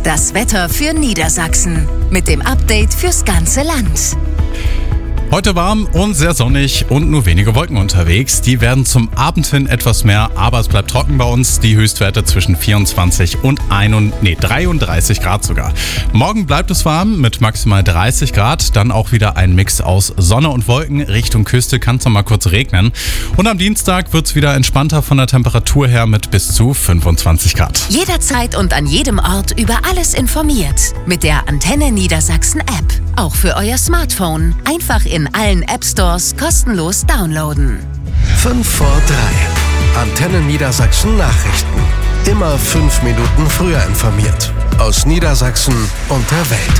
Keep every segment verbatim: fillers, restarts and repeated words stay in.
Das Wetter für Niedersachsen mit dem Update fürs ganze Land. Heute warm und sehr sonnig und nur wenige Wolken unterwegs. Die werden zum Abend hin etwas mehr, aber es bleibt trocken bei uns. Die Höchstwerte zwischen vierundzwanzig und ein, nee, dreiunddreißig Grad sogar. Morgen bleibt es warm mit maximal dreißig Grad. Dann auch wieder ein Mix aus Sonne und Wolken. Richtung Küste kann es noch mal kurz regnen. Und am Dienstag wird es wieder entspannter von der Temperatur her mit bis zu fünfundzwanzig Grad. Jederzeit und an jedem Ort über alles informiert. Mit der Antenne Niedersachsen App. Auch für euer Smartphone. Einfach in allen App Stores kostenlos downloaden. fünf vor drei. Antenne Niedersachsen Nachrichten. Immer fünf Minuten früher informiert. Aus Niedersachsen und der Welt.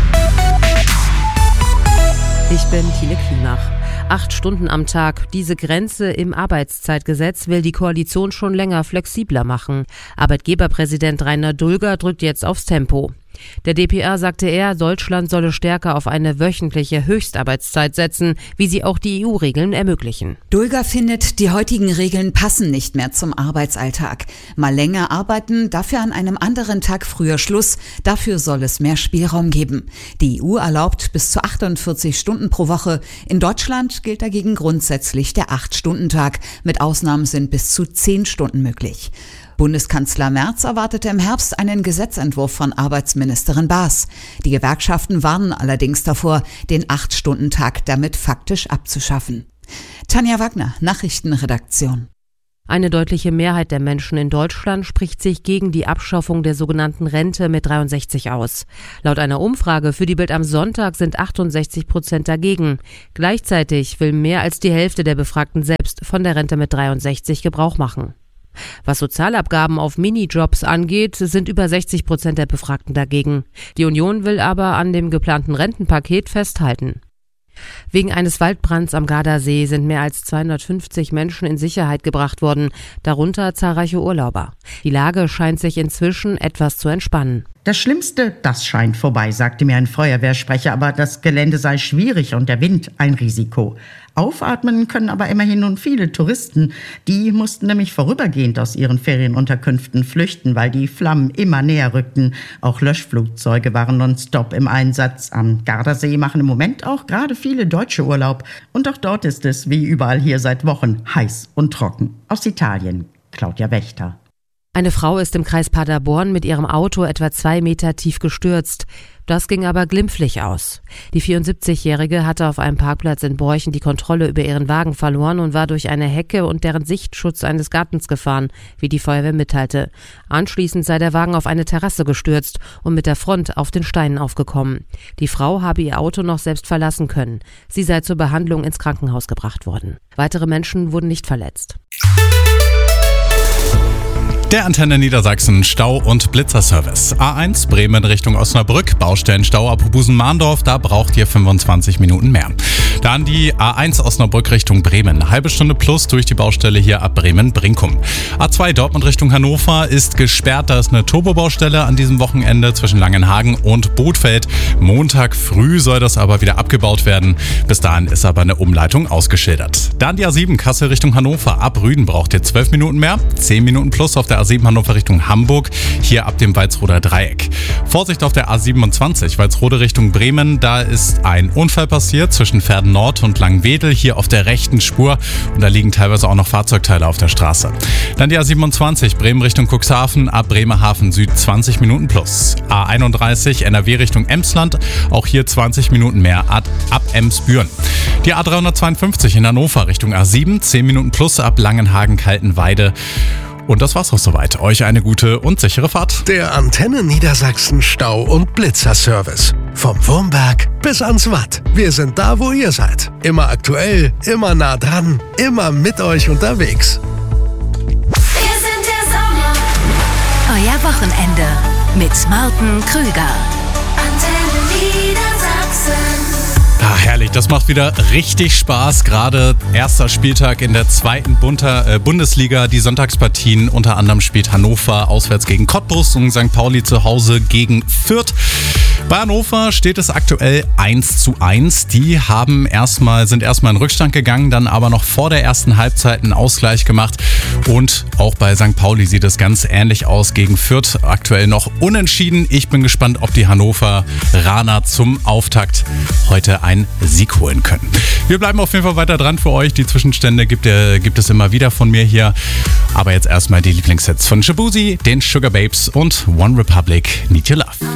Ich bin Tine Klimach. Acht Stunden am Tag. Diese Grenze im Arbeitszeitgesetz will die Koalition schon länger flexibler machen. Arbeitgeberpräsident Rainer Dulger drückt jetzt aufs Tempo. Der D P R sagte er, Deutschland solle stärker auf eine wöchentliche Höchstarbeitszeit setzen, wie sie auch die E U-Regeln ermöglichen. Dulger findet, die heutigen Regeln passen nicht mehr zum Arbeitsalltag. Mal länger arbeiten, dafür an einem anderen Tag früher Schluss. Dafür soll es mehr Spielraum geben. Die E U erlaubt bis zu achtundvierzig Stunden pro Woche. In Deutschland gilt dagegen grundsätzlich der acht-Stunden-Tag. Mit Ausnahmen sind bis zu zehn Stunden möglich. Bundeskanzler Merz erwartete im Herbst einen Gesetzentwurf von Arbeitsministerin Baas. Die Gewerkschaften warnen allerdings davor, den acht-Stunden-Tag damit faktisch abzuschaffen. Tanja Wagner, Nachrichtenredaktion. Eine deutliche Mehrheit der Menschen in Deutschland spricht sich gegen die Abschaffung der sogenannten Rente mit dreiundsechzig aus. Laut einer Umfrage für die Bild am Sonntag sind achtundsechzig Prozent dagegen. Gleichzeitig will mehr als die Hälfte der Befragten selbst von der Rente mit dreiundsechzig Gebrauch machen. Was Sozialabgaben auf Minijobs angeht, sind über sechzig Prozent der Befragten dagegen. Die Union will aber an dem geplanten Rentenpaket festhalten. Wegen eines Waldbrands am Gardasee sind mehr als zweihundertfünfzig Menschen in Sicherheit gebracht worden, darunter zahlreiche Urlauber. Die Lage scheint sich inzwischen etwas zu entspannen. Das Schlimmste, das scheint vorbei, sagte mir ein Feuerwehrsprecher, aber das Gelände sei schwierig und der Wind ein Risiko. Aufatmen können aber immerhin nun viele Touristen. Die mussten nämlich vorübergehend aus ihren Ferienunterkünften flüchten, weil die Flammen immer näher rückten. Auch Löschflugzeuge waren nonstop im Einsatz. Am Gardasee machen im Moment auch gerade viele Deutsche Urlaub. Und auch dort ist es, wie überall hier seit Wochen, heiß und trocken. Aus Italien, Claudia Wächter. Eine Frau ist im Kreis Paderborn mit ihrem Auto etwa zwei Meter tief gestürzt. Das ging aber glimpflich aus. Die vierundsiebzigjährige hatte auf einem Parkplatz in Borchen die Kontrolle über ihren Wagen verloren und war durch eine Hecke und deren Sichtschutz eines Gartens gefahren, wie die Feuerwehr mitteilte. Anschließend sei der Wagen auf eine Terrasse gestürzt und mit der Front auf den Steinen aufgekommen. Die Frau habe ihr Auto noch selbst verlassen können. Sie sei zur Behandlung ins Krankenhaus gebracht worden. Weitere Menschen wurden nicht verletzt. Der Antenne Niedersachsen Stau- und Blitzerservice. A eins Bremen Richtung Osnabrück, Baustellenstau ab Busen-Mahndorf, da braucht ihr fünfundzwanzig Minuten mehr. Dann die A eins Osnabrück Richtung Bremen, halbe Stunde plus durch die Baustelle hier ab Bremen-Brinkum. A zwei Dortmund Richtung Hannover ist gesperrt, da ist eine Turbobaustelle an diesem Wochenende zwischen Langenhagen und Bothfeld. Montag früh soll das aber wieder abgebaut werden. Bis dahin ist aber eine Umleitung ausgeschildert. Dann die A sieben Kassel Richtung Hannover, ab Rüden braucht ihr zwölf Minuten mehr, zehn Minuten plus auf der A sieben Hannover Richtung Hamburg, hier ab dem Walsroder Dreieck. Vorsicht auf der A siebenundzwanzig, Walsrode Richtung Bremen, da ist ein Unfall passiert zwischen Verden Nord und Langwedel, hier auf der rechten Spur und da liegen teilweise auch noch Fahrzeugteile auf der Straße. Dann die A siebenundzwanzig, Bremen Richtung Cuxhaven, ab Bremerhaven Süd zwanzig Minuten plus. A einunddreißig, N R W Richtung Emsland, auch hier zwanzig Minuten mehr ab, ab Emsbüren. Die A dreihundertzweiundfünfzig in Hannover Richtung A sieben, zehn Minuten plus ab Langenhagen-Kaltenweide. Und das war's auch soweit. Euch eine gute und sichere Fahrt. Der Antenne Niedersachsen Stau- und Blitzerservice. Vom Wurmberg bis ans Watt. Wir sind da, wo ihr seid. Immer aktuell, immer nah dran, immer mit euch unterwegs. Wir sind der Sommer. Euer Wochenende mit Martin Krüger. Antenne Niedersachsen. Ah, herrlich, das macht wieder richtig Spaß. Gerade erster Spieltag in der zweiten Bunter, äh, Bundesliga. Die Sonntagspartien, unter anderem spielt Hannover auswärts gegen Cottbus und Sankt Pauli zu Hause gegen Fürth. Bei Hannover steht es aktuell eins zu eins. Die haben erstmal, sind erstmal in Rückstand gegangen, dann aber noch vor der ersten Halbzeit einen Ausgleich gemacht. Und auch bei Sankt Pauli sieht es ganz ähnlich aus gegen Fürth. Aktuell noch unentschieden. Ich bin gespannt, ob die Hannoveraner zum Auftakt heute einen Sieg holen können. Wir bleiben auf jeden Fall weiter dran für euch. Die Zwischenstände gibt, äh, gibt es immer wieder von mir hier. Aber jetzt erstmal die Lieblingssets von Shabuzi, den Sugar Babes und One Republic, Need Your Love.